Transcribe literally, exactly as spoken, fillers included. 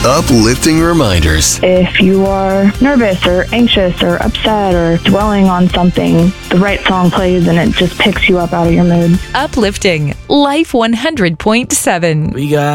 uplifting reminders. If you are nervous or anxious or upset or dwelling on something, the right song plays and it just picks you up out of your mood. Uplifting Life one hundred point seven. We got